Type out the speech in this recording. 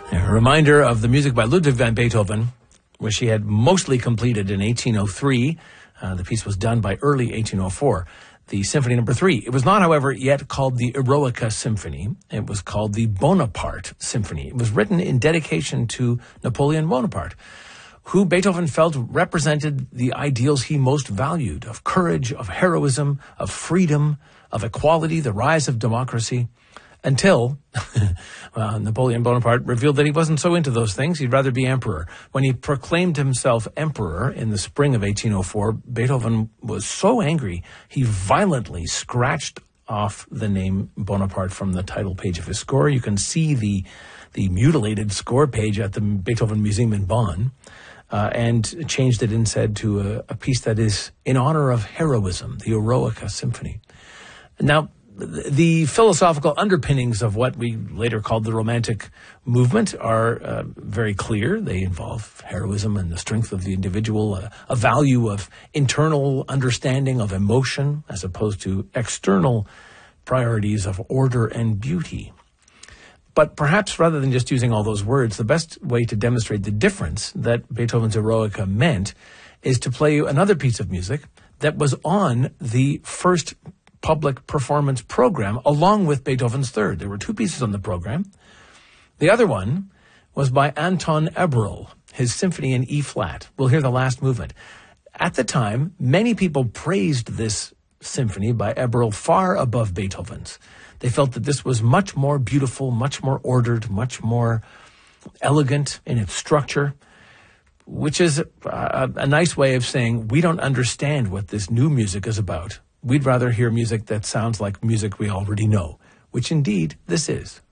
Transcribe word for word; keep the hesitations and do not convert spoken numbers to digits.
A reminder of the music by Ludwig van Beethoven, which he had mostly completed in eighteen oh three. Uh, the piece was done by early eighteen oh four. The Symphony Number Three. It was not, however, yet called the Eroica Symphony. It was called the Bonaparte Symphony. It was written in dedication to Napoleon Bonaparte, who Beethoven felt represented the ideals he most valued, of courage, of heroism, of freedom, of equality, the rise of democracy, until well, Napoleon Bonaparte revealed that he wasn't so into those things. He'd rather be emperor. When he proclaimed himself emperor in the spring of eighteen oh four, Beethoven was so angry, he violently scratched off the name Bonaparte from the title page of his score. You can see the, the mutilated score page at the Beethoven Museum in Bonn. Uh, and changed it instead to a, a piece that is in honor of heroism, the Eroica Symphony. Now, the, the philosophical underpinnings of what we later called the Romantic movement are uh, very clear. They involve heroism and the strength of the individual, a, a value of internal understanding of emotion as opposed to external priorities of order and beauty. But perhaps rather than just using all those words, the best way to demonstrate the difference that Beethoven's Eroica meant is to play you another piece of music that was on the first public performance program along with Beethoven's Third. There were two pieces on the program. The other one was by Anton Eberl, his Symphony in E-flat. We'll hear the last movement. At the time, many people praised this symphony by Eberl far above Beethoven's. They felt that this was much more beautiful, much more ordered, much more elegant in its structure, which is a, a nice way of saying we don't understand what this new music is about. We'd rather hear music that sounds like music we already know, which indeed this is.